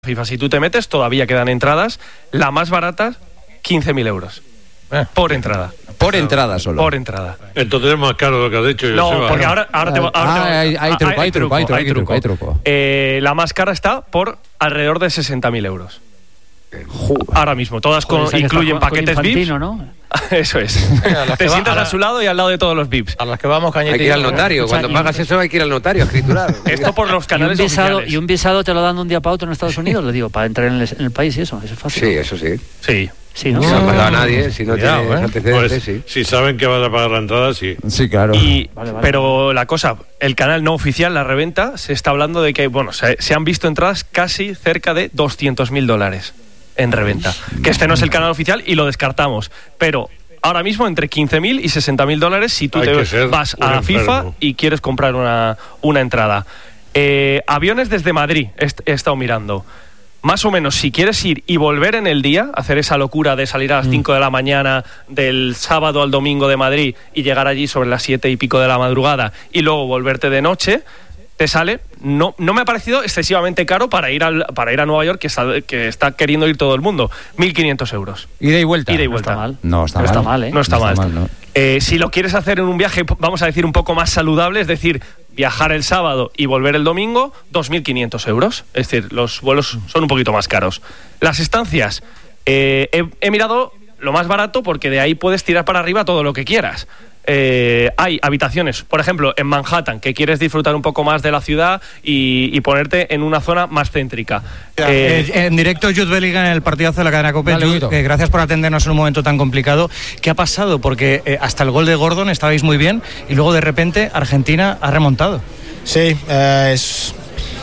FIFA, si tú te metes, todavía quedan entradas. La más barata, 15.000 euros. Por entrada. Por entrada solo. Por entrada. Entonces es más caro lo que has dicho. No, porque ahora hay truco. La más cara está por alrededor de 60.000 euros. Ahora mismo, todas incluyen paquetes VIPs, ¿no? Eso es. Te sientas a su lado y al lado de todos los VIPs. A los que vamos Hay que ir al notario. Cuando pagas eso hay que ir al notario a escriturar. Esto por los canales oficiales. ¿Y un visado te lo dan de un día para otro en Estados Unidos? Le digo, para entrar en el país y eso es fácil. Sí, eso sí. Sí, ¿no? No ha pasado a nadie, si no Cuidado, tienes antecedentes, pues, sí. Si saben que vas a pagar la entrada, sí. Sí, claro. Vale. Pero la cosa, el canal no oficial, la reventa, se está hablando de que, bueno, se han visto entradas casi cerca de $200.000 en reventa. Que este no es el canal oficial y lo descartamos. Pero ahora mismo entre $15.000 y $60.000 si tú vas a FIFA y quieres comprar una entrada. Aviones desde Madrid, he estado mirando. Más o menos, si quieres ir y volver en el día, hacer esa locura de salir a las 5 de la mañana del sábado al domingo de Madrid y llegar allí sobre las 7 y pico de la madrugada y luego volverte de noche, te sale, no me ha parecido excesivamente caro para ir a Nueva York, que está queriendo ir todo el mundo, 1.500 euros. ¿Ida y vuelta? No está mal. No está mal. No está mal. ¿No? Si lo quieres hacer en un viaje, vamos a decir, un poco más saludable, es decir, viajar el sábado y volver el domingo, 2.500 euros. Es decir, los vuelos son un poquito más caros. Las estancias, he mirado lo más barato porque de ahí puedes tirar para arriba todo lo que quieras. Hay habitaciones, por ejemplo, en Manhattan, que quieres disfrutar un poco más de la ciudad y ponerte en una zona más céntrica. En directo, Jude Bellingham en el partidazo de la cadena COPE. Jude, gracias por atendernos en un momento tan complicado. ¿Qué ha pasado? Porque hasta el gol de Gordon estabais muy bien y luego de repente Argentina ha remontado. Sí, es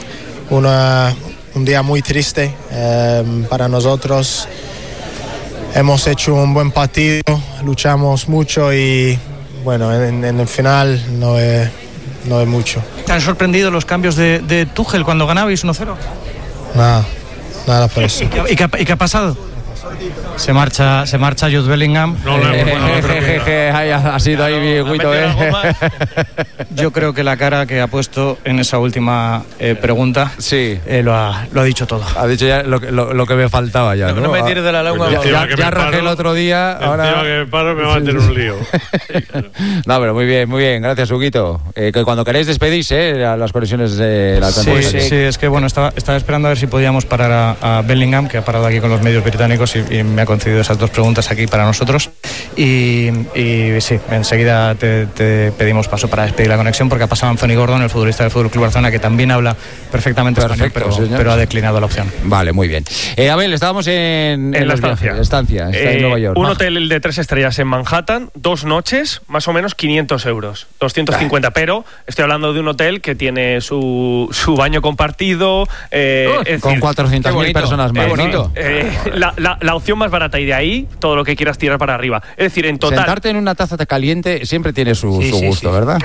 un día muy triste para nosotros. Hemos hecho un buen partido, luchamos mucho y bueno, en el final no es mucho. ¿Te han sorprendido los cambios de Tuchel cuando ganabais 1-0? Nada por eso. ¿Y qué ha pasado? Se marcha Jude Bellingham. Ha sido ahí bien Guito, Yo creo que la cara que ha puesto en esa última pregunta lo ha dicho todo. Ha dicho ya lo que me faltaba ya, ¿no? No me tires de la lengua. Ya rajé el otro día. Ahora que me paro me va a tener un lío. No, pero muy bien. Gracias, Huguito. Que cuando queréis despedís, a las conexiones de la transmisión. Sí, es que bueno, estaba esperando a ver si podíamos parar a Bellingham, que ha parado aquí con los medios británicos y me ha concedido esas dos preguntas aquí para nosotros. Y sí, enseguida te pedimos paso para despedir la conexión, porque ha pasado Anthony Gordon, el futbolista del FC Barcelona, que también habla perfectamente español, pero ha declinado la opción. Vale, muy bien. Abel, estábamos en la estancia. Está en Nueva York. Un hotel de 3 estrellas en Manhattan, 2 noches, más o menos 500 euros, 250, pero estoy hablando de un hotel que tiene su baño compartido. Con 400.000 personas más, ¿no? La opción más barata, y de ahí todo lo que quieras tirar para arriba. Es decir, en total... Sentarte en una taza de caliente siempre tiene su gusto, ¿verdad?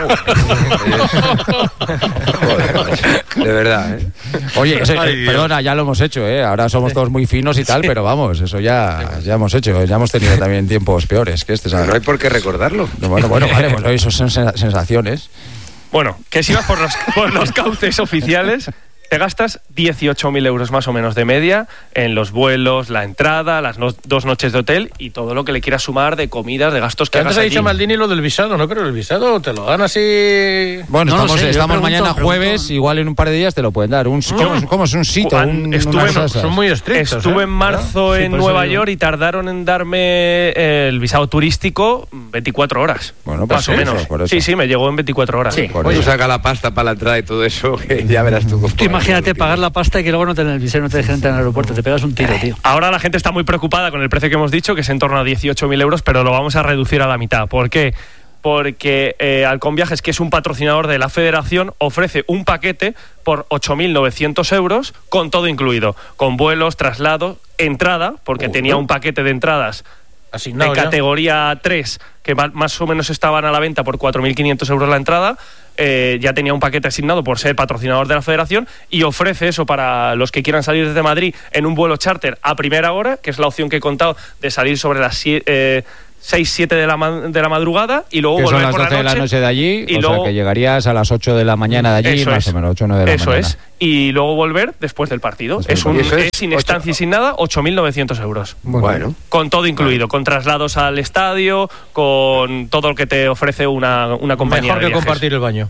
De verdad, Oye, perdona, ya lo hemos hecho, ahora somos todos muy finos y tal, pero vamos, eso ya hemos hecho, ya hemos tenido también tiempos peores que este, ¿sabes? No hay por qué recordarlo. Bueno, vale, pues eso son sensaciones. Bueno, que si vas por los cauces oficiales, te gastas 18.000 euros más o menos de media en los vuelos, la entrada, las 2 noches de hotel y todo lo que le quieras sumar de comidas, de gastos que hagas allí. Antes ha dicho Maldini lo del visado, ¿no? Pero el visado te lo dan así... Bueno, estamos mañana jueves, igual en un par de días te lo pueden dar. ¿Cómo es un sitio? Son muy estrictos. Estuve en marzo en Nueva York y tardaron en darme el visado turístico 24 horas. Bueno, más o menos. Sí, me llegó en 24 horas. Sí. Tú saca la pasta para la entrada y todo eso, que ya verás tú. Imagínate pagar la pasta y que luego no te den el visado, no te dejen entrar en el aeropuerto, te pegas un tiro, tío. Ahora la gente está muy preocupada con el precio que hemos dicho, que es en torno a 18.000 euros, pero lo vamos a reducir a la mitad. ¿Por qué? Porque Halcón Viajes, que es un patrocinador de la federación, ofrece un paquete por 8.900 euros con todo incluido, con vuelos, traslado, entrada, porque tenía un paquete de entradas asignado de categoría 3 que más o menos estaban a la venta por 4.500 euros la entrada. Ya tenía un paquete asignado por ser patrocinador de la federación y ofrece eso para los que quieran salir desde Madrid en un vuelo charter a primera hora, que es la opción que he contado de salir sobre las 6-7 de la madrugada y luego que volver son las por 12 de la noche de allí, y o luego, sea que llegarías a las 8 de la mañana de allí, eso más es, o menos, 8 o 9 de la mañana. Eso es, y luego volver después del partido. Es sin estancia y sin nada, 8.900 euros. Bueno. Con todo incluido, con traslados al estadio, con todo lo que te ofrece una compañía. Mejor de que viajes. compartir el baño.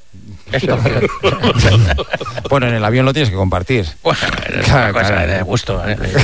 Bueno, en el avión lo tienes que compartir. Bueno, es una cosa de gusto.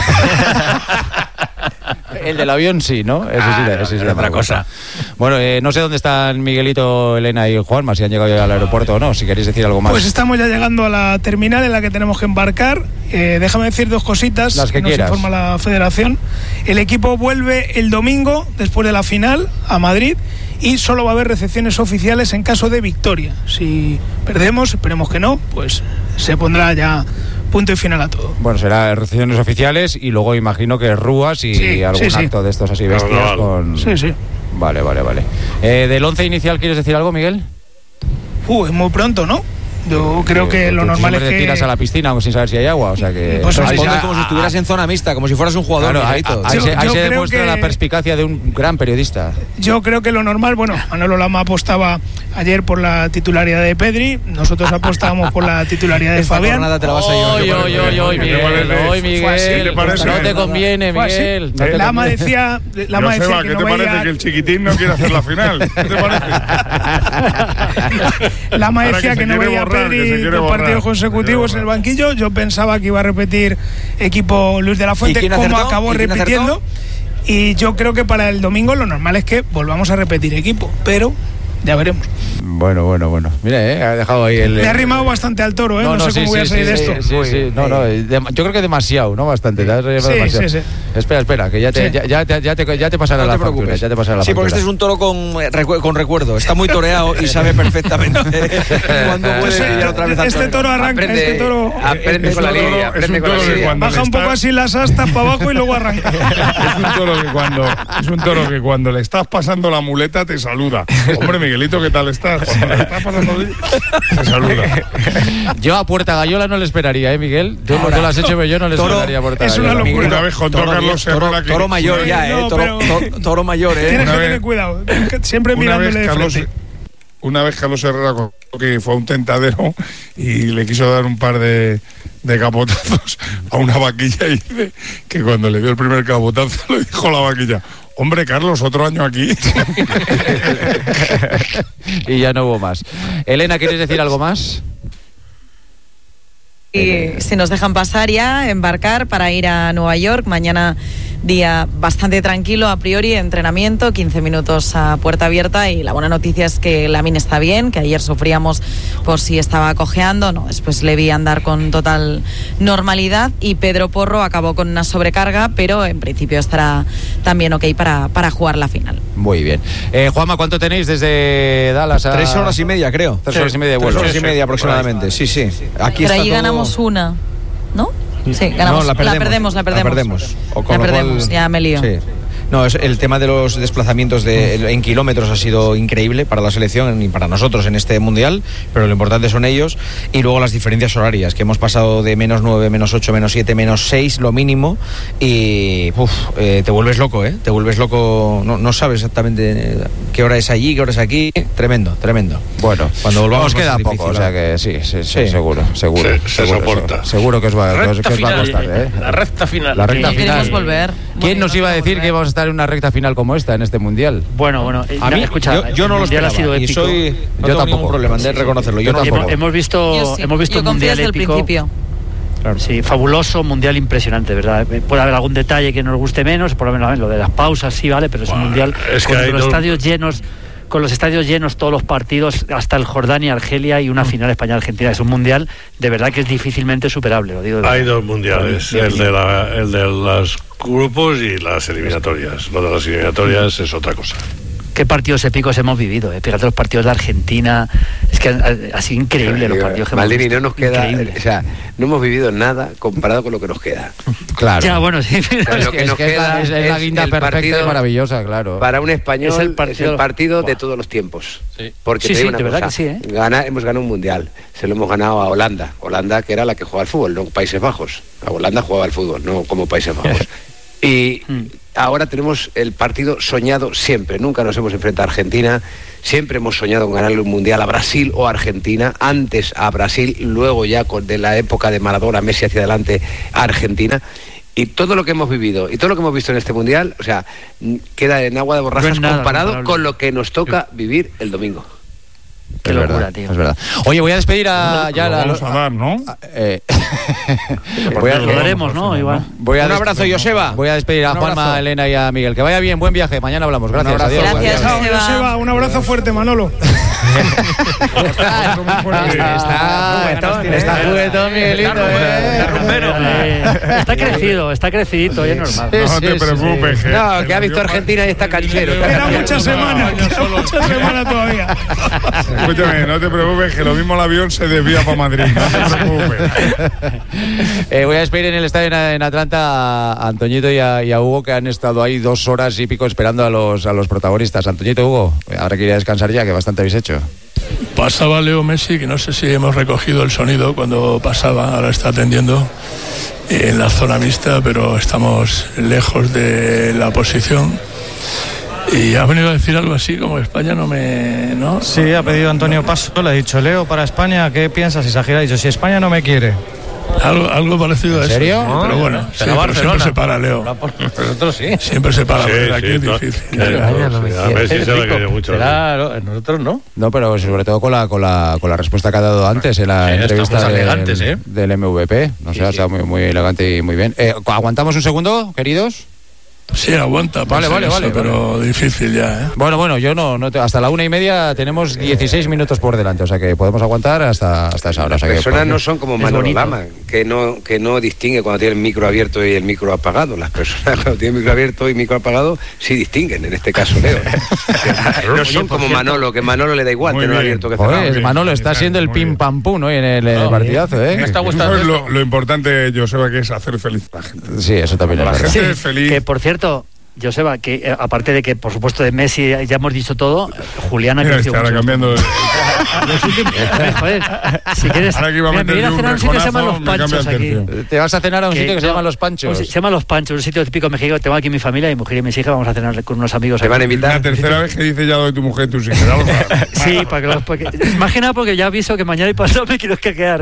El del avión sí, ¿no? Ese sí, otra cosa. Bueno, no sé dónde están Miguelito, Elena y Juanma, si han llegado ya al aeropuerto o no, si queréis decir algo más. Pues estamos ya llegando a la terminal en la que tenemos que embarcar. Déjame decir dos cositas las que nos quieras. Informa la Federación. El equipo vuelve el domingo, después de la final, a Madrid, y solo va a haber recepciones oficiales en caso de victoria. Si perdemos, esperemos que no, pues se pondrá ya punto y final a todo. Bueno, será recepciones oficiales y luego imagino que rúas y algún acto de estos así bestias con... Sí. Vale. ¿Del 11 inicial quieres decir algo, Miguel? Es muy pronto, ¿no? Yo creo que lo normal es que... te tiras a la piscina sin saber si hay agua, o sea que... Pues responde como si estuvieras en zona mixta, como si fueras un jugador. Claro, ahí se demuestra la perspicacia de un gran periodista. Yo creo que lo normal, bueno, Manolo Lama apostaba ayer por la titularidad de Pedri, nosotros apostábamos por la titularidad de Fabián. Nada te la vas a llevar. Miguel, no te conviene, Miguel. Lama decía que no veía... ¿Qué te parece que el chiquitín no quiere hacer la final? ¿Qué te parece? Lama decía que no veía Pedri dos partidos consecutivos en el banquillo. Yo pensaba que iba a repetir equipo Luis de la Fuente, como acabó repitiendo. Y yo creo que para el domingo lo normal es que volvamos a repetir equipo, pero ya veremos. Bueno. Mira, ha dejado ahí el... Me ha arrimado bastante al toro, no sé cómo voy a salir de esto. Sí. Yo creo que demasiado, ¿no? Bastante. Sí. Espera, que ya te pasará la factura. Sí, porque este es un toro con recuerdo. Está muy toreado y sabe perfectamente cuándo puede pillar otra vez al Este toro arranca, Aprende con la lidia. Baja un poco así las astas para abajo y luego arranca. Es un toro que cuando le estás pasando la muleta te saluda. Hombre, Miguelito, ¿qué tal estás? Cuando le estás pasando te saluda. Yo a Puerta Gallola no le esperaría, Miguel. Tú lo has hecho, pero yo no le esperaría a Puerta Gallola. Es una locura. Una vez contó Carlos Herrera que... Toro mayor ya, toro mayor, Tienes que tener cuidado. Siempre mirándole de frente. Una vez Carlos Herrera contó que fue a un tentadero y le quiso dar un par de capotazos a una vaquilla y dice que cuando le dio el primer capotazo le dijo a la vaquilla: hombre, Carlos, otro año aquí. Y ya no hubo más. Elena, ¿quieres decir algo más? Y si nos dejan pasar ya, embarcar para ir a Nueva York. Mañana día bastante tranquilo a priori, entrenamiento, 15 minutos a puerta abierta, y la buena noticia es que Lamine está bien, que ayer sufríamos por si estaba cojeando, después le vi andar con total normalidad, y Pedro Porro acabó con una sobrecarga, pero en principio estará también ok para jugar la final. Muy bien. Juanma, ¿cuánto tenéis desde Dallas a...? 3 horas y media, creo. 3 horas y media de vuelo. 3 horas y media aproximadamente, sí. Aquí pero está allí todo... ganamos una, ¿no? Sí, ganamos. No, la perdemos. Ya me lío. Sí. No, el tema de los desplazamientos en kilómetros ha sido increíble para la selección y para nosotros en este mundial, pero lo importante son ellos, y luego las diferencias horarias, que hemos pasado de -9, -8, -7, -6 lo mínimo, y te vuelves loco, te vuelves loco, no sabes exactamente qué hora es allí, qué hora es aquí. Tremendo. Bueno, cuando volvamos os queda poco, o sea que sí, seguro. Se soporta. Seguro que os va a costar, La recta final. Queremos volver. ¿Quién nos iba a decir que íbamos a estar en una recta final como esta en este mundial? Bueno, a mí, escucha, yo no lo esperaba, ha sido épico. No tengo ningún problema de reconocerlo. Yo tampoco. Hemos visto un mundial épico. Claro. Sí, fabuloso, mundial impresionante, ¿verdad? Puede haber algún detalle que nos guste menos, por lo menos lo de las pausas sí, vale, pero es un mundial con los estadios llenos. Con los estadios llenos, todos los partidos, hasta el Jordania-Argelia y una final España-Argentina. Es un mundial de verdad que es difícilmente superable, lo digo. Hay dos mundiales, el de los grupos y las eliminatorias. Lo de las eliminatorias es otra cosa. Qué partidos épicos hemos vivido, Fíjate los partidos de Argentina, es que ha sido increíble los partidos que Maldini, hemos visto. no nos queda, o sea, no hemos vivido nada comparado con lo que nos queda. Claro. Ya, bueno, sí. Lo que nos queda es la guinda perfecta y maravillosa, claro. Para un español es el partido de Wow. todos los tiempos. Sí. Porque Sí, te digo de una verdad cosa, que sí, hemos ganado un mundial, se lo hemos ganado a Holanda, que era la que jugaba al fútbol, no Países Bajos. A Holanda jugaba al fútbol, no como Países Bajos. Y ahora tenemos el partido soñado siempre. Nunca nos hemos enfrentado a Argentina. Siempre hemos soñado con ganarle un mundial a Brasil o a Argentina. Antes a Brasil, luego ya de la época de Maradona, Messi hacia adelante a Argentina. Y todo lo que hemos vivido y todo lo que hemos visto en este mundial, o sea, queda en agua de borrajas comparado con lo que nos toca vivir el domingo. Qué locura, tío. Es verdad. Oye, voy a despedir a... ya vamos a dar, ¿no? Lo daremos, ¿no? Igual. Un abrazo, Joseba. Voy a despedir a Juanma, a Elena y a Miguel. Que vaya bien, buen viaje. Mañana hablamos. Gracias. Adiós. Gracias, Joseba. Un abrazo fuerte, Manolo. Está juguetón, Miguelito. Está crecidito, es normal. No te preocupes. No, que ha visto Argentina y está canchero. Queda muchas semanas todavía. Escúchame, no te preocupes, que lo mismo el avión se desvía para Madrid. No te preocupes. Voy a despedir en el estadio en Atlanta a Antoñito y a Hugo, que han estado ahí 2 horas y pico esperando a los protagonistas. Antoñito, Hugo, ahora que ir a descansar ya, que bastante habéis hecho. Pasaba Leo Messi, que no sé si hemos recogido el sonido cuando pasaba, ahora está atendiendo en la zona mixta, pero estamos lejos de la posición. Y ha venido a decir algo así como España ¿no? Sí, ha pedido Antonio Paso, le ha dicho: Leo, para España, ¿qué piensas? Y Sajir ha dicho: si España no me quiere. Algo parecido a eso. ¿En serio? Sí, pero bueno, siempre se para, Leo. Nosotros sí. Siempre se para, pero aquí es difícil. A Messi se le quiere mucho. Claro, nosotros no. No, pero sobre todo con la respuesta que ha dado antes en la entrevista del MVP. No sé, ha estado muy elegante y muy bien. ¿Aguantamos un segundo, queridos? Sí, aguanta. Vale, pero difícil ya, ¿eh? Bueno, yo no hasta la 1:30 tenemos 16 minutos por delante, o sea que podemos aguantar hasta esa hora. Las personas no son como Manolo Lama, que no distingue cuando tiene el micro abierto y el micro apagado. Las personas cuando tienen micro abierto y micro apagado sí distinguen, en este caso Leo. No son como Manolo, que Manolo le da igual tener abierto que cerrado. Joder, Manolo está siendo el pim pam pum hoy en el partidazo, ¿eh? Me está gustando. Lo importante, Joseba, que es hacer feliz a la gente. Sí, eso también es verdad. La gente es feliz. Que por cierto, Joseba, que aparte de que por supuesto de Messi ya hemos dicho todo, Julián ha crecido mucho. Cambiando joder, si quieres, me voy a cenar a un sitio que se llama Los Panchos aquí. Te vas a cenar a un sitio que se llama Los Panchos. Se llama Los Panchos, un sitio típico mexicano. Tengo aquí mi familia, mi mujer y mis hijas, vamos a cenar con unos amigos. ¿Te van a invitar? La tercera vez que dice ya lo de tu mujer y tus hijas. Sí, porque más que nada porque ya aviso que mañana y pasado me quiero quedar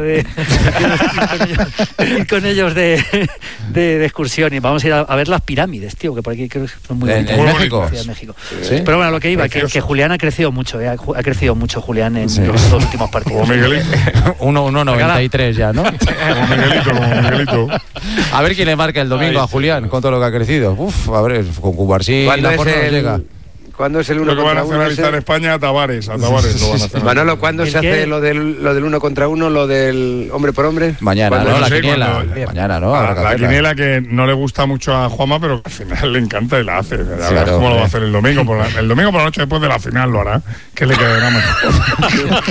ir con ellos de excursión, y vamos a ir a ver las pirámides, tío, que por aquí creo que son muy bonitas. ¿En México? Sí, en México. ¿Sí? Pero bueno, lo que iba, que Julián ha crecido mucho, ha crecido mucho Julián en los 2 últimos partidos. Como Miguelito. 1.93 ya, ¿no? Como Miguelito. A ver quién le marca el domingo a Julián con todo lo que ha crecido. A ver, con Cubarsí la porra nos llega. ¿Cuándo es el 1 contra 1? Lo que van a nacionalizar España a Tavares lo van a hacer. Manolo, ¿cuándo se hace lo del 1 contra 1, lo del hombre por hombre? Mañana, ¿no? La quiniela. Mañana, ¿no? La quiniela que no le gusta mucho a Juanma, pero al final le encanta y la hace. A ver cómo lo va a hacer el domingo. El domingo por la noche después de la final lo hará. Que le quedará mejor.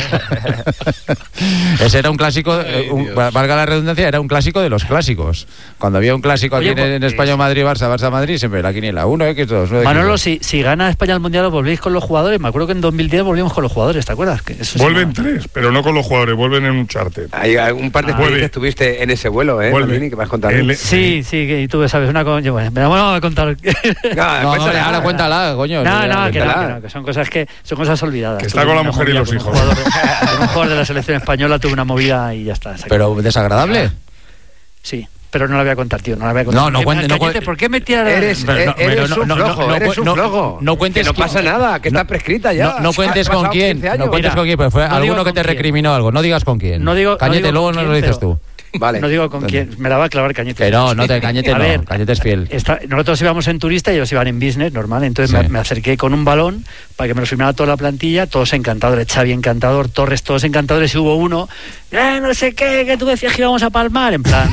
Ese era un clásico, valga la redundancia, era un clásico de los clásicos. Cuando había un clásico aquí en España, Madrid, Barça, Madrid, siempre la quiniela. 1x2. Manolo, si gana España el Mundial, volvéis con los jugadores. Me acuerdo que en 2010 volvimos con los jugadores, ¿te acuerdas? Vuelven 3, pero no con los jugadores, vuelven en un charter. Hay un par de jugadores que estuviste en ese vuelo, Maldini, que vas a contar. Sí, y tú sabes una cosa. Bueno, me vamos a contar. Ahora cuéntala, coño. No, que son cosas olvidadas. Que está con la mujer y los hijos. Un jugador de la selección española tuvo una movida y ya está. ¿Pero desagradable? Sí. Pero no la voy a contar, tío. No la voy a contar. No cuentes. ¿Por qué me tiras? Eres un flojo. No cuentes. Que no pasa nada, que está prescrita ya. No cuentes con quién. No cuentes con quién, pues fue alguno que te recriminó algo. No digas con quién. Cañete, luego no lo dices tú. Vale. No digo con quién, me la va a clavar Cañete. Pero Cañete no, ver, Cañete es fiel. Nosotros íbamos en turista y ellos iban en business, normal. Entonces me acerqué con un balón para que me lo firmara toda la plantilla, todos encantadores, Xavi encantador, Torres, todos encantadores, y hubo uno, no sé qué, que tú decías que íbamos a palmar, en plan,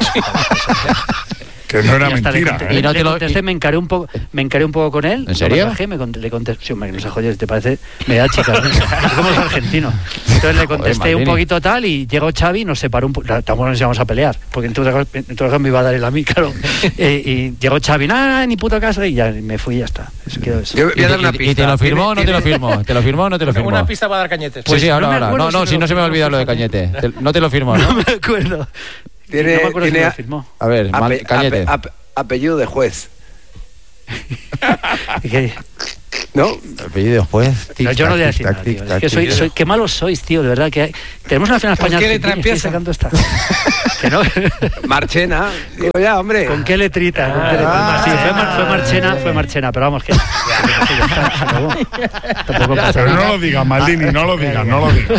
que no era mentira. Y no te lo contesté, me encaré un poco con él. ¿En serio? Le contesté, sí, hombre, no se jodió, ¿te parece? Me da chica, como los argentinos. Entonces le contesté un poquito tal y llegó Xavi, nos separó un poco, tampoco nos íbamos a pelear, porque en todo caso me iba a dar él a mí, claro. Y llegó Xavi, ni puto caso, y ya me fui y ya está. Eso quedó eso. ¿Y te lo firmó o no te lo firmó? ¿Te lo firmó o no te lo firmó? Una pista para dar Cañete. Pues sí, ahora. No, si no se me ha olvidado lo de Cañete. No te lo firmó, ¿no? No me acuerdo. Tiene si lo firmó. A ver, Cañete. apellido de juez. ¿No? Apellido de juez. No, yo no voy a decir nada, tío. Es que soy qué malos sois, tío, de verdad. Que tenemos una final España. ¿Con qué letra empieza? Sacando esta. Que no. Marchena, digo ya, hombre. ¿Con qué letrita? Sí, fue Marchena, pero vamos que. Pero no lo digas, Maldini, no lo digas.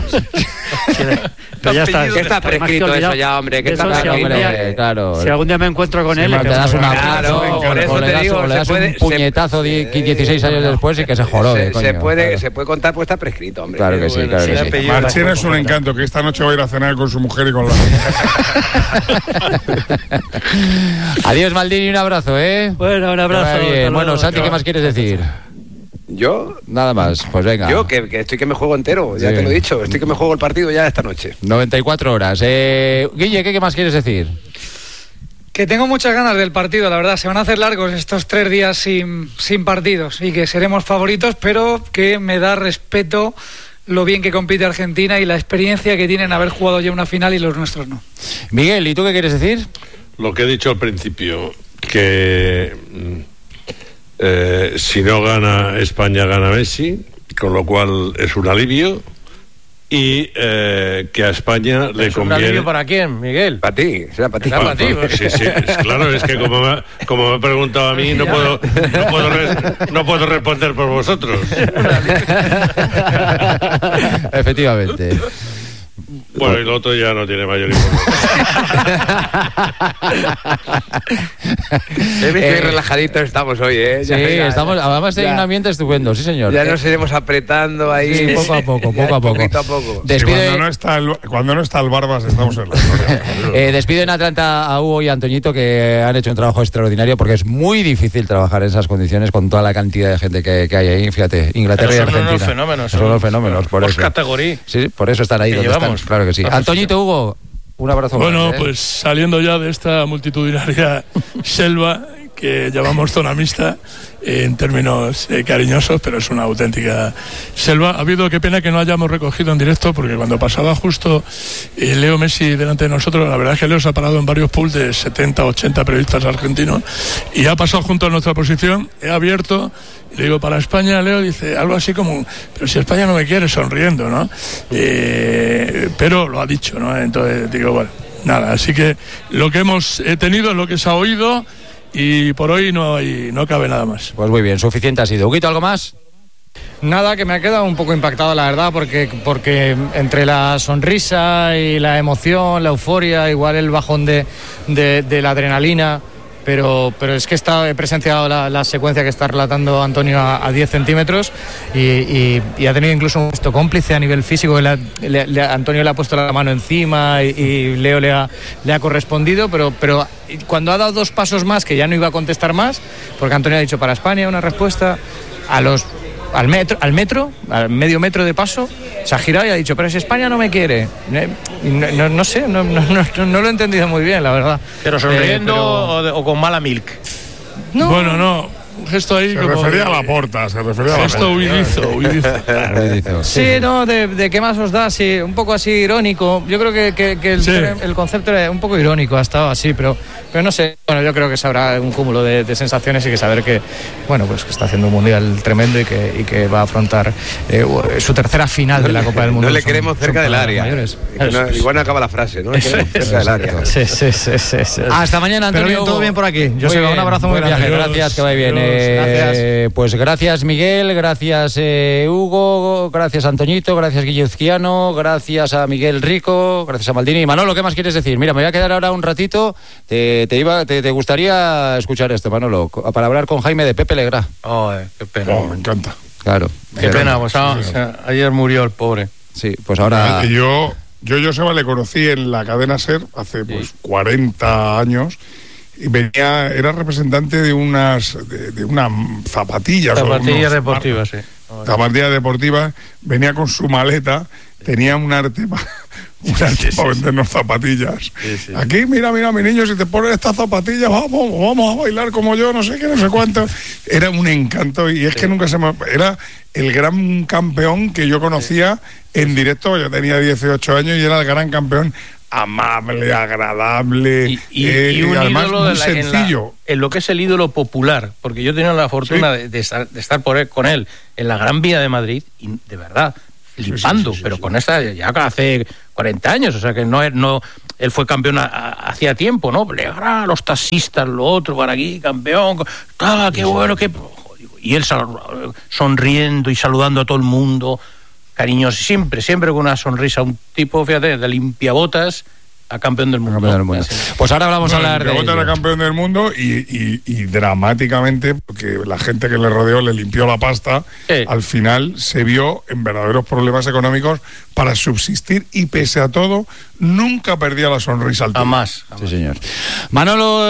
Pero ya está. Que está prescrito eso ya, hombre. Que está prescrito. Claro. Si algún día me encuentro con él, te das una claro, por eso te digo, le das un puñetazo 16 años después y que se jorobe. Se puede contar, pues está prescrito, hombre. Claro que sí, claro que sí. Marchena es un encanto, que esta noche va a ir a cenar con su mujer y con la... Adiós, Maldini, un abrazo, ¿eh? Bueno, un abrazo. Bueno, Santi, ¿qué más quieres decir? ¿Yo? Nada más, pues venga. Yo, que estoy que me juego entero, ya te lo he dicho. Estoy que me juego el partido ya esta noche. 94 horas. Guille, ¿qué más quieres decir? Que tengo muchas ganas del partido, la verdad. Se van a hacer largos estos 3 días sin partidos y que seremos favoritos, pero que me da respeto lo bien que compite Argentina y la experiencia que tienen haber jugado ya una final y los nuestros no. Miguel, ¿y tú qué quieres decir? Lo que he dicho al principio, que si no gana España, gana Messi, con lo cual es un alivio. Y que a España le conviene. ¿Un alivio para quién, Miguel? Para ti, será para ti. Para ti. Sí, claro, es que como me ha preguntado a mí, no puedo responder por vosotros. Efectivamente. Bueno, y lo otro ya no tiene mayor importancia. Qué relajaditos estamos hoy, ¿eh? Sí, estamos, además hay un ambiente estupendo, sí señor. Ya nos iremos apretando ahí. Sí, poco a poco. Poquito a poco. Despide... cuando no está el Barbas estamos en la historia. Despido en Atlanta a Hugo y a Antoñito, que han hecho un trabajo extraordinario, porque es muy difícil trabajar en esas condiciones con toda la cantidad de gente que hay ahí. Fíjate, Inglaterra y Argentina. Son unos fenómenos. Por eso. Categoría. Sí, por eso están ahí donde están. Claro que sí. Antoñito, Hugo, un abrazo. Bueno, grande, pues saliendo ya de esta multitudinaria selva que llamamos zona mixta en términos cariñosos, pero es una auténtica selva. Ha habido, qué pena que no hayamos recogido en directo, porque cuando pasaba justo Leo Messi delante de nosotros, la verdad es que Leo se ha parado en varios pools de 70, 80 periodistas argentinos y ha pasado junto a nuestra posición, he abierto y le digo, para España, Leo, dice algo así como, pero si España no me quiere, sonriendo, ¿no? Pero lo ha dicho, ¿no? Entonces digo, bueno, nada, así que lo que hemos tenido es lo que se ha oído. Y por hoy no cabe nada más. Pues muy bien, suficiente ha sido. Huguito, ¿algo más? Nada, que me ha quedado un poco impactado, la verdad, porque entre la sonrisa y la emoción, la euforia, igual el bajón de la adrenalina, pero es que he presenciado la secuencia que está relatando Antonio a 10 centímetros y ha tenido incluso un gesto cómplice a nivel físico. Antonio le ha puesto la mano encima y Leo le ha correspondido, pero cuando ha dado 2 pasos más, que ya no iba a contestar más, porque Antonio ha dicho para España una respuesta, al medio metro de paso, se ha girado y ha dicho, pero si España no me quiere. No sé, no lo he entendido muy bien, la verdad. ¿Pero sonriendo o con mala milk? No. Bueno, no. Un gesto ahí se como... refería a Laporta, Gesto huidizo. Sí, no, de qué más os da, sí, un poco así irónico. Yo creo que el concepto era un poco irónico, ha estado así, pero no sé. Bueno, yo creo que sabrá un cúmulo de sensaciones y que saber que, bueno, pues que está haciendo un mundial tremendo y que va a afrontar su tercera final de la Copa del Mundo. No le queremos cerca del área. Igual no acaba la frase, ¿no? Le queremos cerca del área. Sí. Hasta mañana, Antonio. Pero bien, todo bien por aquí. Yo sé, un abrazo muy grande. Gracias, que vaya bien. Gracias. Pues gracias, Miguel, gracias, Hugo, gracias, Antoñito, gracias, Guillezquiano, gracias a Miguel Rico, gracias a Maldini. Manolo, ¿qué más quieres decir? Mira, me voy a quedar ahora un ratito. ¿Te gustaría escuchar esto, Manolo? Para hablar con Jaime de Pepe Legrá. Qué pena. Me encanta. Claro. Qué pena, pues ayer murió el pobre. Sí, pues ahora... Yo Joseba le conocí en la cadena SER hace 40 años. Y era representante de unas zapatillas. Zapatillas deportivas, sí. Zapatillas deportivas, venía con su maleta, tenía un arte para vendernos zapatillas. Sí. Aquí, mira, mi niño, si te pones estas zapatillas, vamos a bailar como yo, no sé qué, no sé cuánto. Era un encanto y es que nunca se me... Era el gran campeón que yo conocía en directo. Yo tenía 18 años y era el gran campeón amable, agradable y un además ídolo muy sencillo. En lo que es el ídolo popular, porque yo he tenido la fortuna de estar con él en la Gran Vía de Madrid y de verdad flipando, pero con esta ya hace 40 años, o sea que no él fue campeón hacía tiempo, ¿no? Los taxistas, lo otro, para aquí, campeón, qué bueno, qué... Y él sonriendo y saludando a todo el mundo, cariñoso, siempre con una sonrisa, un tipo, fíjate, de limpiabotas a campeón del mundo. Pues ahora vamos a hablar de... Era campeón del mundo y dramáticamente, porque la gente que le rodeó le limpió la pasta, al final se vio en verdaderos problemas económicos para subsistir y pese a todo nunca perdía la sonrisa al Jamás. Sí, señor. Manolo,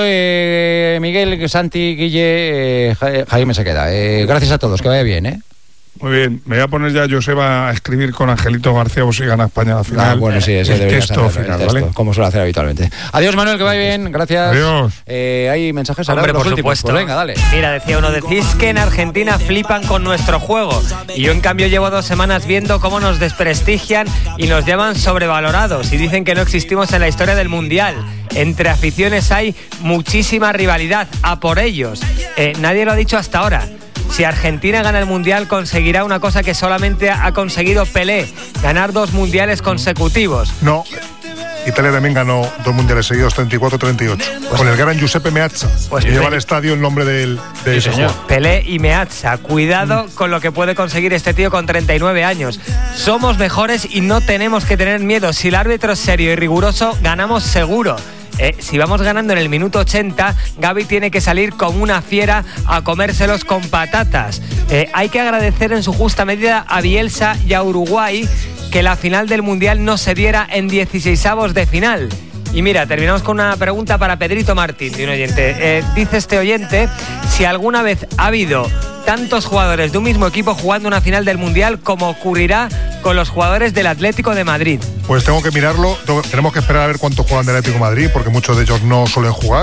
Miguel, Santi, Guille, Jaime se queda. Gracias a todos, que vaya bien, ¿eh? Muy bien, me voy a poner ya Joseba a escribir con Angelito García o si gana España a la final. Bueno, sí, ese debería ser el final, texto, ¿vale? como suele hacer habitualmente. Adiós, Manuel, que vaya bien, gracias. Adiós. Hay mensajes ahora. Hombre, por últimos. supuesto. Pues venga, dale. Mira, decía uno, decís que en Argentina flipan con nuestro juego y yo en cambio llevo 2 semanas viendo cómo nos desprestigian y nos llaman sobrevalorados y dicen que no existimos en la historia del Mundial. Entre aficiones hay muchísima rivalidad, a por ellos. Nadie lo ha dicho hasta ahora. Si Argentina gana el Mundial, conseguirá una cosa que solamente ha conseguido Pelé, ganar 2 mundiales consecutivos. No, Italia también ganó 2 mundiales seguidos, 34-38, con el gran Giuseppe Meazza, que lleva al estadio el nombre de ese jugador. Pelé y Meazza, cuidado con lo que puede conseguir este tío con 39 años. Somos mejores y no tenemos que tener miedo. Si el árbitro es serio y riguroso, ganamos seguro. Si vamos ganando en el minuto 80, Gavi tiene que salir como una fiera a comérselos con patatas. Hay que agradecer en su justa medida a Bielsa y a Uruguay que la final del Mundial no se diera en 16avos de final. Y mira, terminamos con una pregunta para Pedrito Martín, de un oyente. Dice este oyente, si alguna vez ha habido tantos jugadores de un mismo equipo jugando una final del Mundial como ocurrirá con los jugadores del Atlético de Madrid. Pues tengo que mirarlo, tenemos que esperar a ver cuántos juegan del Atlético de Madrid, porque muchos de ellos no suelen jugar,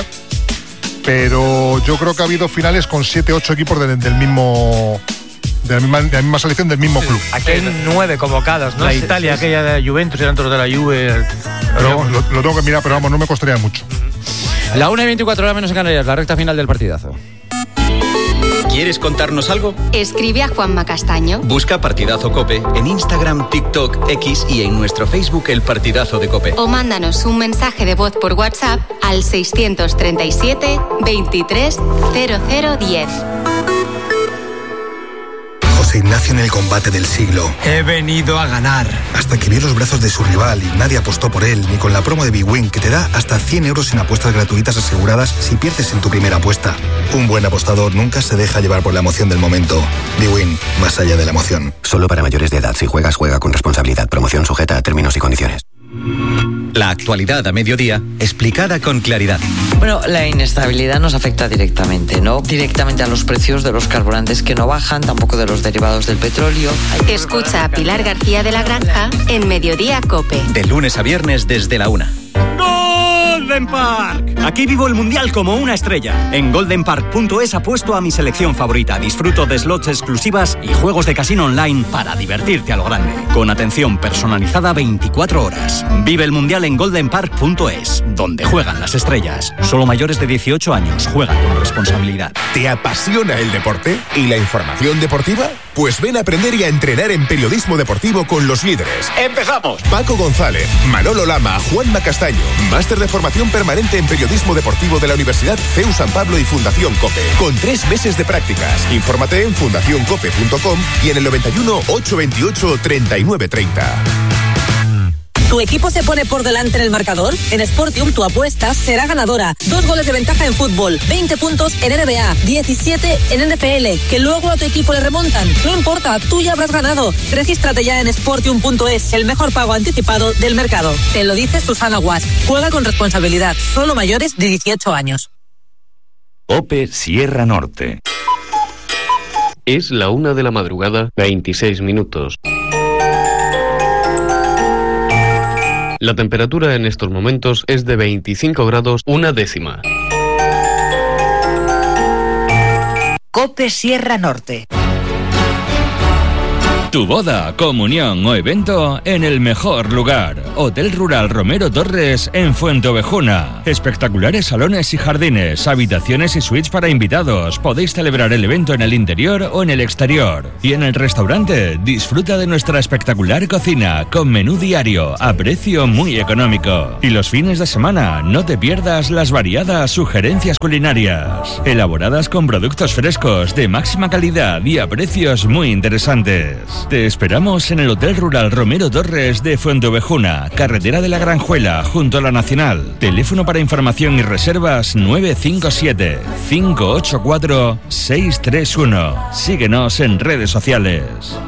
pero yo creo que ha habido finales con 7-8 equipos del mismo... De la misma selección del mismo club. Aquí hay 9 convocados, ¿no? La Italia, aquella de Juventus, eran todos de la Juve. Pero lo tengo que mirar, pero vamos, no me costaría mucho. La 1:24 horas menos en Canarias, la recta final del partidazo. ¿Quieres contarnos algo? Escribe a Juanma Castaño. Busca Partidazo COPE en Instagram, TikTok, X y en nuestro Facebook El Partidazo de COPE. O mándanos un mensaje de voz por WhatsApp al 637 23 0010. José Ignacio en el combate del siglo. He venido a ganar. Hasta que vio los brazos de su rival y nadie apostó por él, ni con la promo de bwin que te da hasta 100 euros en apuestas gratuitas aseguradas si pierdes en tu primera apuesta. Un buen apostador nunca se deja llevar por la emoción del momento. bwin, más allá de la emoción. Solo para mayores de edad. Si juegas, juega con responsabilidad. Promoción sujeta a términos y condiciones. La actualidad a mediodía, explicada con claridad. Bueno, la inestabilidad nos afecta directamente, ¿no? Directamente a los precios de los carburantes que no bajan, tampoco de los derivados del petróleo. Escucha a Pilar García de la Granja en Mediodía COPE. De lunes a viernes desde la 1. Golden Park. Aquí vivo el Mundial como una estrella. En goldenpark.es apuesto a mi selección favorita. Disfruto de slots exclusivas y juegos de casino online para divertirte a lo grande. Con atención personalizada 24 horas. Vive el Mundial en goldenpark.es, donde juegan las estrellas. Solo mayores de 18 años. Juegan con responsabilidad. ¿Te apasiona el deporte y la información deportiva? Pues ven a aprender y a entrenar en periodismo deportivo con los líderes. ¡Empezamos! Paco González, Manolo Lama, Juanma Castaño. Máster de formación permanente en periodismo deportivo de la Universidad CEU San Pablo y Fundación COPE. Con 3 meses de prácticas. Infórmate en fundacioncope.com y en el 91 828 3930. ¿Tu equipo se pone por delante en el marcador? En Sportium tu apuesta será ganadora. 2 goles de ventaja en fútbol, 20 puntos en NBA, 17 en NFL, que luego a tu equipo le remontan. No importa, tú ya habrás ganado. Regístrate ya en Sportium.es, el mejor pago anticipado del mercado. Te lo dice Susana Guas. Juega con responsabilidad. Solo mayores de 18 años. COPE Sierra Norte. Es la 1 de la madrugada, 26 minutos. La temperatura en estos momentos es de 25 grados, 1/10. COPE Sierra Norte. Tu boda, comunión o evento en el mejor lugar. Hotel Rural Romero Torres en Fuenteovejuna. Espectaculares salones y jardines, habitaciones y suites para invitados. Podéis celebrar el evento en el interior o en el exterior. Y en el restaurante, disfruta de nuestra espectacular cocina con menú diario a precio muy económico. Y los fines de semana, no te pierdas las variadas sugerencias culinarias, elaboradas con productos frescos de máxima calidad y a precios muy interesantes. Te esperamos en el Hotel Rural Romero Torres de Fuenteovejuna, carretera de la Granjuela, junto a la Nacional. Teléfono para información y reservas 957-584-631. Síguenos en redes sociales.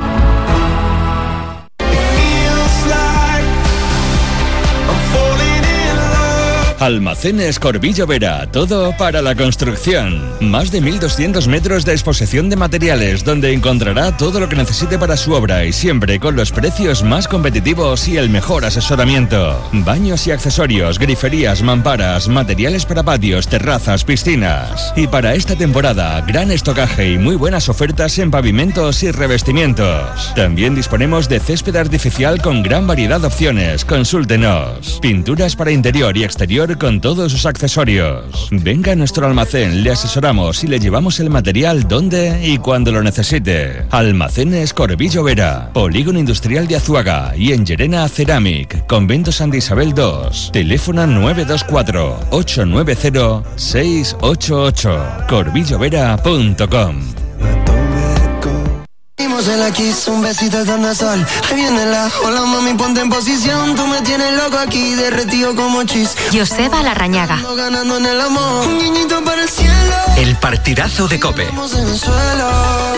Almacenes Corbillo Vera, todo para la construcción. Más de 1.200 metros de exposición de materiales, donde encontrará todo lo que necesite para su obra y siempre con los precios más competitivos y el mejor asesoramiento. Baños y accesorios, griferías, mamparas, materiales para patios, terrazas, piscinas. Y para esta temporada, gran estocaje y muy buenas ofertas en pavimentos y revestimientos. También disponemos de césped artificial con gran variedad de opciones. Consúltenos. Pinturas para interior y exterior con todos sus accesorios. Venga a nuestro almacén, le asesoramos y le llevamos el material donde y cuando lo necesite. Almacenes Corbillo Vera, Polígono Industrial de Azuaga y en Llerena Ceramic, Convento Santa Isabel 2. Teléfono 924-890-688. corbillovera.com. En la kiss, un besito dando sol. Ahí viene la hola mami, ponte en posición. Tú me tienes loco aquí, derretido como chis. Joseba Larrañaga. Ganando en el amor, un guiñito para el cielo. El partidazo de COPE. Estamos en el suelo.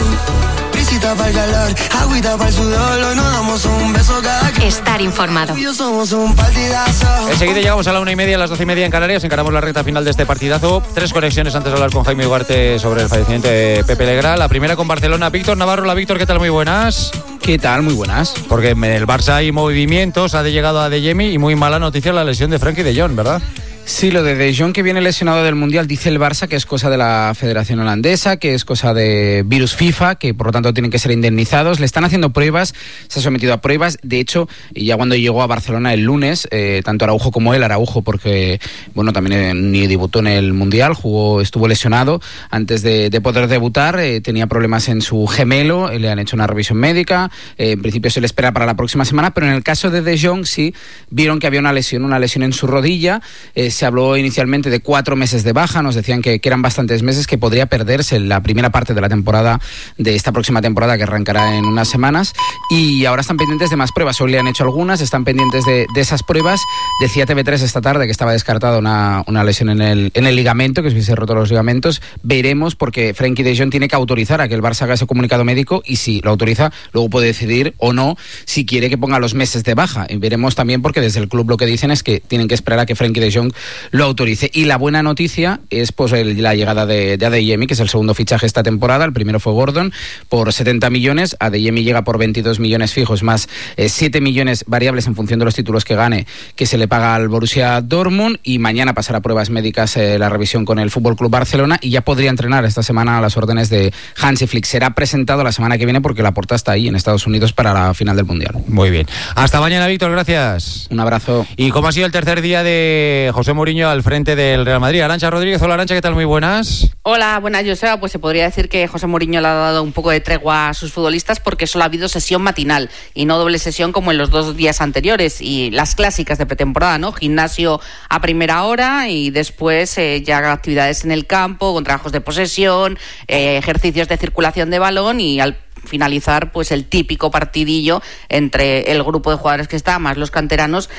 Brisita para el calor, agüita para el sudor. Hoy nos damos un beso cada que... Estar informado. Yo somos un partidazo. Enseguida llegamos a la 1:30, a las 12:30 en Canarias. Encaramos la recta final de este partidazo. 3 conexiones antes de hablar con Jaime Ugarte sobre el fallecimiento de Pepe Legrand. La primera con Barcelona. Víctor Navarro. Hola, Víctor, ¿qué tal? Muy buenas. ¿Qué tal? Muy buenas. Porque en el Barça hay movimientos, ha llegado a Adeyemi y muy mala noticia la lesión de Frenkie de Jong, ¿verdad? Sí, lo de De Jong, que viene lesionado del Mundial, dice el Barça que es cosa de la Federación Holandesa, que es cosa de virus FIFA, que por lo tanto tienen que ser indemnizados. Le están haciendo pruebas, se ha sometido a pruebas. De hecho, ya cuando llegó a Barcelona el lunes, tanto Araujo como él, Araujo porque bueno, también ni debutó en el Mundial, estuvo lesionado antes de poder debutar, tenía problemas en su gemelo, le han hecho una revisión médica, en principio se le espera para la próxima semana, pero en el caso de De Jong sí vieron que había una lesión en su rodilla. Se habló inicialmente de 4 meses de baja, nos decían que eran bastantes meses, que podría perderse la primera parte de la temporada, de esta próxima temporada que arrancará en unas semanas, y ahora están pendientes de más pruebas. Hoy le han hecho algunas, están pendientes de esas pruebas. Decía TV3 esta tarde que estaba descartada una lesión en el ligamento, que se hubiese roto los ligamentos. Veremos, porque Frenkie de Jong tiene que autorizar a que el Barça haga ese comunicado médico, y si lo autoriza, luego puede decidir o no si quiere que ponga los meses de baja. Y veremos también, porque desde el club lo que dicen es que tienen que esperar a que Frenkie de Jong lo autorice. Y la buena noticia es pues la llegada de Adeyemi, que es el segundo fichaje esta temporada. El primero fue Gordon por 70 millones. Adeyemi llega por 22 millones fijos más 7 millones variables en función de los títulos que gane, que se le paga al Borussia Dortmund, y mañana pasará pruebas médicas la revisión con el FC Barcelona, y ya podría entrenar esta semana a las órdenes de Hansi Flick. Será presentado la semana que viene porque Laporta está ahí en Estados Unidos para la final del Mundial. Muy bien. Hasta mañana, Víctor, gracias. Un abrazo. ¿Y cómo ha sido el tercer día de José Mourinho al frente del Real Madrid? Arantxa Rodríguez. Hola, Arantxa, ¿qué tal? Muy buenas. Hola, buenas, Joseba. Pues se podría decir que José Mourinho le ha dado un poco de tregua a sus futbolistas, porque solo ha habido sesión matinal y no doble sesión como en los 2 días anteriores, y las clásicas de pretemporada, ¿no? Gimnasio a primera hora y después ya actividades en el campo con trabajos de posesión, ejercicios de circulación de balón, y al finalizar pues el típico partidillo entre el grupo de jugadores que está más los canteranos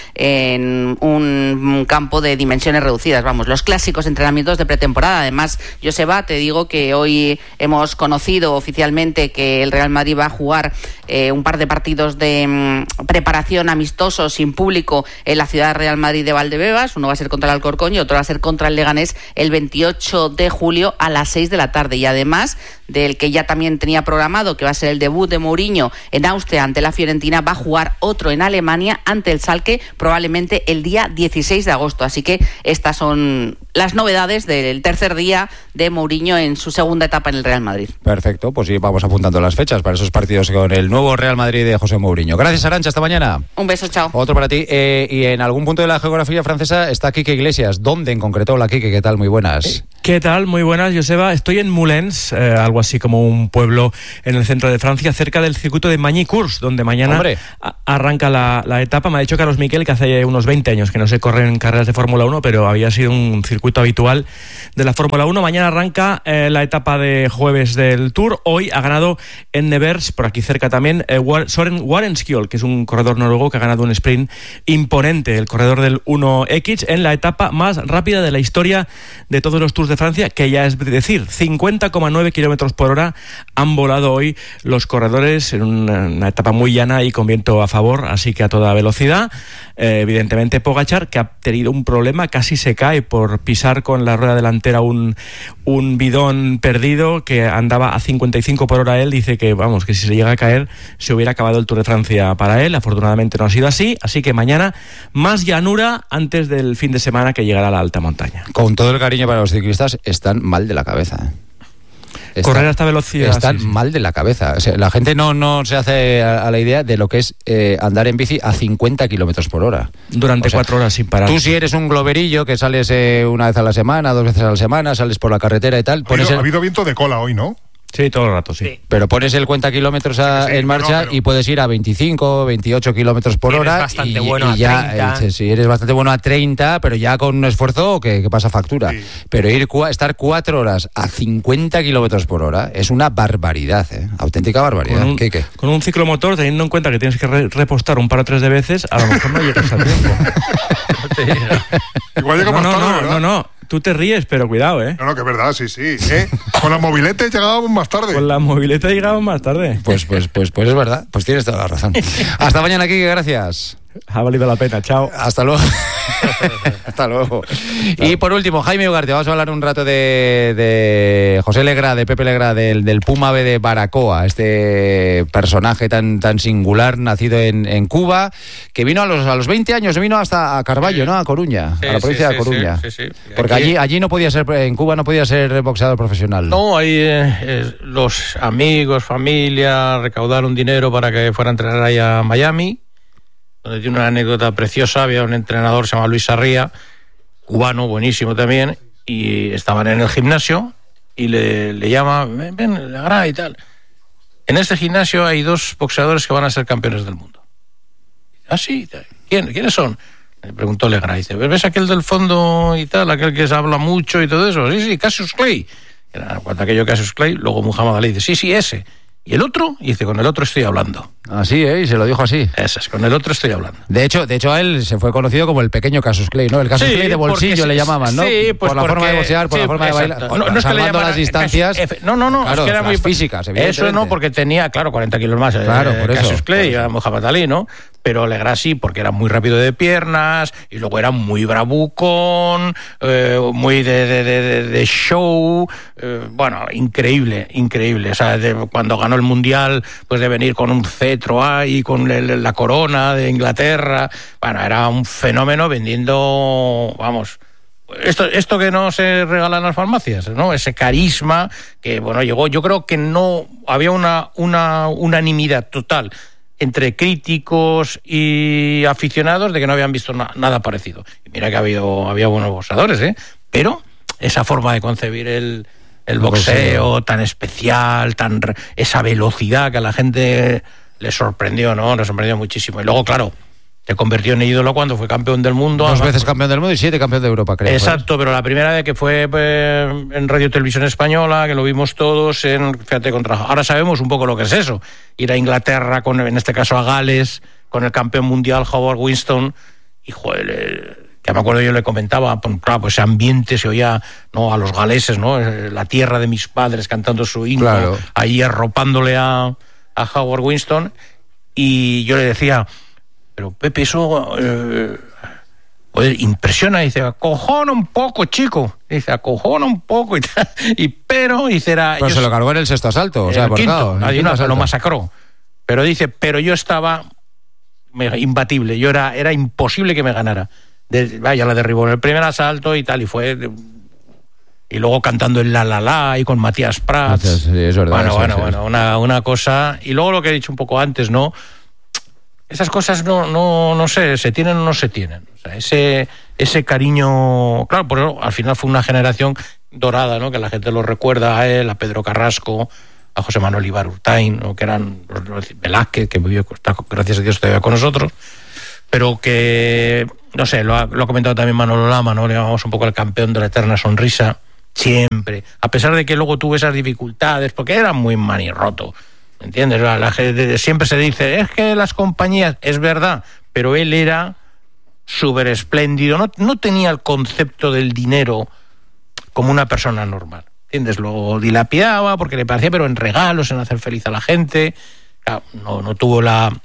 en un campo de dimensiones reducidas. Vamos, los clásicos entrenamientos de pretemporada. Además, Joseba, te digo que hoy hemos conocido oficialmente que el Real Madrid va a jugar un par de partidos de preparación amistosos sin público en la ciudad de Real Madrid de Valdebebas. Uno va a ser contra el Alcorcón y otro va a ser contra el Leganés el 28 de julio a las 6 de la tarde. Y además del que ya también tenía programado, que va a ser el debut de Mourinho en Austria ante la Fiorentina, va a jugar otro en Alemania ante el Schalke probablemente el día 16 de agosto. Así que estas son las novedades del tercer día de Mourinho en su segunda etapa en el Real Madrid. Perfecto, pues sí, vamos apuntando las fechas para esos partidos con el nuevo nuevo Real Madrid de José Mourinho. Gracias, Arantxa, hasta mañana. Un beso, chao. Otro para ti. Y en algún punto de la geografía francesa está Quique Iglesias. ¿Dónde en concreto? Hola, Quique, ¿qué tal? Muy buenas. ¿Qué tal? Muy buenas, Joseba. Estoy en Moulins, algo así como un pueblo en el centro de Francia, cerca del circuito de Magny-Cours, donde mañana arranca la etapa. Me ha dicho Carlos Miquel que hace unos 20 años que no se corren carreras de Fórmula 1, pero había sido un circuito habitual de la Fórmula 1. Mañana arranca la etapa de jueves del Tour. Hoy ha ganado en Nevers, por aquí cerca también, Søren Warenskjold, que es un corredor noruego que ha ganado un sprint imponente, el corredor del 1X, en la etapa más rápida de la historia de todos los Tours de Francia, que ya es decir, 50,9 kilómetros por hora han volado hoy los corredores en una etapa muy llana y con viento a favor, así que a toda velocidad. Evidentemente Pogačar, que ha tenido un problema, casi se cae por pisar con la rueda delantera un bidón perdido, que andaba a 55 por hora él, dice que vamos, que si se llega a caer se hubiera acabado el Tour de Francia para él. Afortunadamente no ha sido así que mañana más llanura antes del fin de semana, que llegará a la alta montaña. Con todo el cariño para los ciclistas, están mal de la cabeza, correr a esta velocidad están mal de la cabeza. O sea, la gente no se hace a la idea de lo que es andar en bici a 50 kilómetros por hora durante 4 horas sin parar. Tú, si eres un globerillo que sales una vez a la semana, 2 veces a la semana, sales por la carretera y tal, ha habido viento de cola hoy, ¿no? Sí, todo el rato, sí. Pero pones el cuenta kilómetros en marcha y puedes ir a 25, 28 kilómetros por hora. Eres bastante bueno y a 30. Sí, eres bastante bueno a 30, pero ya con un esfuerzo que pasa factura. Sí. Pero estar 4 horas a 50 kilómetros por hora es una barbaridad, auténtica barbaridad. Con un ciclomotor, teniendo en cuenta que tienes que repostar un par o 3 de veces, a lo mejor no llegas a tiempo. Igual llega más tarde, ¿verdad? No. Tú te ríes, pero cuidado, ¿eh? No, que es verdad, sí. Con las mobiletes llegábamos más tarde. Con las mobiletes llegábamos más tarde. Pues es verdad. Pues tienes toda la razón. Hasta mañana, Quique, gracias. Ha valido la pena, chao. Hasta luego. Hasta luego. Y por último, Jaime Ugarte, vamos a hablar un rato de José Legrá, de Pepe Legrá, del Puma B de Baracoa, este personaje tan singular, nacido en Cuba, que vino a los 20 años, vino hasta a Carballo, ¿no? A Coruña, a la provincia de Coruña. Sí. Porque allí no podía ser, en Cuba no podía ser boxeador profesional. No, ahí los amigos, familia, recaudaron dinero para que fuera a entrenar ahí a Miami, donde tiene una anécdota preciosa. Había un entrenador, se llama Luis Sarría, cubano, buenísimo también, y estaban en el gimnasio y le llama, ven, Legrá y tal. En este gimnasio hay 2 boxeadores que van a ser campeones del mundo. Ah, sí, ¿quiénes son? Le preguntó Legrá, dice, ¿ves aquel del fondo y tal, aquel que se habla mucho y todo eso? Sí, Cassius Clay. Cuando aquello Cassius Clay, luego Muhammad Ali dice, sí, ese. ¿Y el otro? Y dice, con el otro estoy hablando. Así, y se lo dijo así. Ese es, con el otro estoy hablando. De hecho a él se fue conocido como el pequeño Cassius Clay, ¿no? El Cassius Clay de bolsillo le llamaban, ¿no? Sí, pues por la forma de boxear, por la forma de bailar. No es que le llamaran, las distancias. No, claro, es que era muy físicas, evidentemente. Eso no, porque tenía, 40 kilos más. Claro, por eso. Cassius Clay, Muhammad Ali, ¿no? Pero Legrá sí, porque era muy rápido de piernas y luego era muy bravucón, muy de show, bueno, increíble. O sea, cuando ganó el Mundial, pues de venir con un cetro ahí, con la corona de Inglaterra, bueno, era un fenómeno vendiendo, vamos, esto que no se regala en las farmacias, ¿no? Ese carisma que, bueno, llegó. Yo creo que no había una unanimidad total entre críticos y aficionados de que no habían visto nada parecido. Y mira que había buenos boxeadores, pero esa forma de concebir el boxeo tan especial, esa velocidad que a la gente le sorprendió, ¿no? Le sorprendió muchísimo. Y luego, claro, se convirtió en ídolo cuando fue campeón del mundo. 2 veces campeón del mundo y 7 campeón de Europa, creo. Exacto, pero la primera vez que fue en Radio Televisión Española, que lo vimos todos, ahora sabemos un poco lo que es eso. Ir a Inglaterra, en este caso a Gales, con el campeón mundial Howard Winston, y joder, que me acuerdo yo le comentaba, claro, pues ese ambiente se oía, ¿no? A los galeses, ¿no? La tierra de mis padres cantando su himno, claro, ahí arropándole a Howard Winston, y yo le decía, pero Pepe, eso impresiona, dice, acojona un poco, chico, dice, acojona un poco, pero se lo cargó en el 6º asalto, o sea, por quinto, lo masacró, pero dice, pero yo estaba imbatible, era imposible que me ganara. Ya la derribó en el primer asalto y tal, y fue y luego cantando el La La La y con Matías Prats. Sí, es verdad. Bueno, una cosa. Y luego lo que he dicho un poco antes, ¿no? Esas cosas no sé, se tienen o no se tienen. O sea, ese cariño, claro, pero al final fue una generación dorada, ¿no? Que la gente lo recuerda a él, a Pedro Carrasco, a José Manuel Ibarurtain, ¿no? Que eran los Velázquez, que vivió, gracias a Dios, todavía con nosotros, pero que, no sé, lo ha comentado también Manolo Lama, ¿no? Le llamamos un poco el campeón de la eterna sonrisa, siempre, a pesar de que luego tuvo esas dificultades, porque era muy manirroto, ¿me entiendes? La gente siempre se dice, es que las compañías, es verdad, pero él era súper espléndido, no tenía el concepto del dinero como una persona normal, ¿entiendes? Lo dilapidaba porque le parecía, pero en regalos, en hacer feliz a la gente. Claro, no tuvo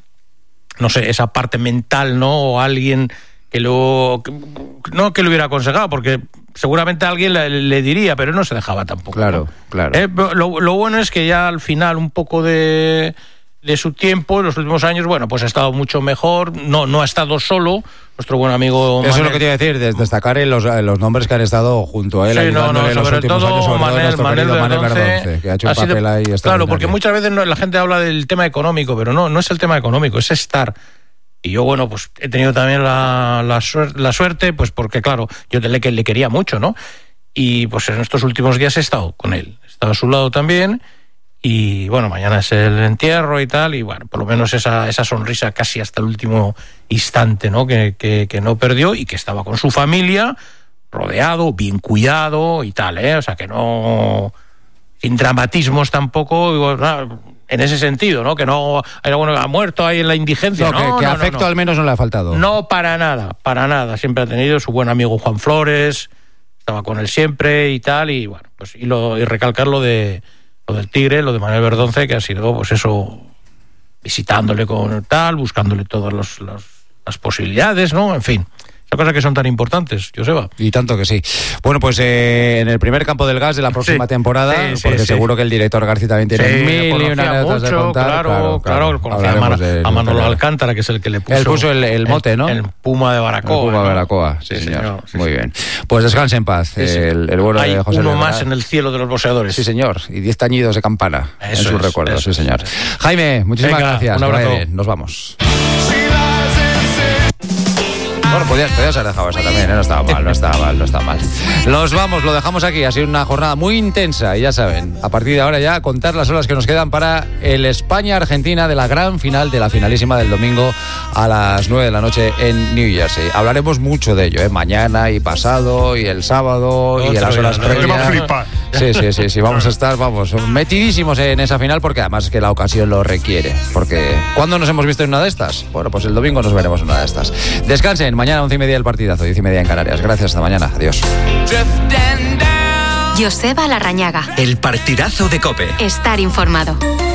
esa parte mental, ¿no? O alguien que no que lo hubiera aconsejado, porque seguramente alguien le diría, pero él no se dejaba tampoco. Claro. Lo bueno es que ya al final un poco de su tiempo, en los últimos años, bueno, pues ha estado mucho mejor, no ha estado solo, nuestro buen amigo Eso Manel. es lo que te iba a decir, destacar los nombres que han estado junto a él, ayudándole en los sobre últimos todo años, sobre todo nuestro querido Manel Verdonce, que ha hecho un papel ahí extraordinario. Claro, porque muchas veces la gente habla del tema económico, pero no es el tema económico, es estar. Y yo, bueno, pues he tenido también la suerte, pues porque, claro, yo le quería mucho, ¿no? Y pues en estos últimos días he estado con él, he estado a su lado también. Y bueno, mañana es el entierro y tal, y bueno, por lo menos esa sonrisa casi hasta el último instante, ¿no? Que no perdió y que estaba con su familia, rodeado, bien cuidado y tal, ¿eh? O sea, que no, sin dramatismos tampoco, en ese sentido, ¿no? Que no, ha muerto ahí en la indigencia. Que afecto al menos no le ha faltado. No, para nada. Siempre ha tenido su buen amigo Juan Flores, estaba con él siempre y tal, y bueno, pues y recalcar lo del Tigre, lo de Manuel Verdonce, que ha sido, pues eso, visitándole con tal, buscándole todas las posibilidades, ¿no? En fin, esas cosas que son tan importantes, Joseba. Y tanto que sí. Bueno, pues en el primer campo del gas de la próxima temporada, porque seguro que el director García también tiene mil y una anécdotas de contar. Claro, conocía a Manolo Alcántara, que es el que le puso... Él puso el mote, ¿no? El Puma de Baracoa. El Puma de Baracoa, sí, señor. Muy bien. Pues descanse en paz, el vuelo de José Hay uno Luis más en el cielo de los boxeadores. Sí, señor. Y 10 tañidos de campana en sus recuerdos, sí, señor. Jaime, muchísimas gracias. Un abrazo. Nos vamos. Bueno, podías haber dejado esa también, ¿eh? No estaba mal. Los vamos, lo dejamos aquí. Ha sido una jornada muy intensa y ya saben, a partir de ahora ya contar las horas que nos quedan para el España-Argentina de la gran final de la finalísima del domingo a las 9 de la noche en New Jersey. Hablaremos mucho de ello, ¿eh? Mañana y pasado y el sábado y en las horas previas. Sí, vamos a estar, metidísimos en esa final porque además es que la ocasión lo requiere. Porque ¿cuándo nos hemos visto en una de estas? Bueno, pues el domingo nos veremos en una de estas. Descansen, mañana 11:30 el partidazo, 10:30 en Canarias. Gracias, hasta mañana. Adiós. Joseba Larrañaga. El partidazo de COPE. Estar informado.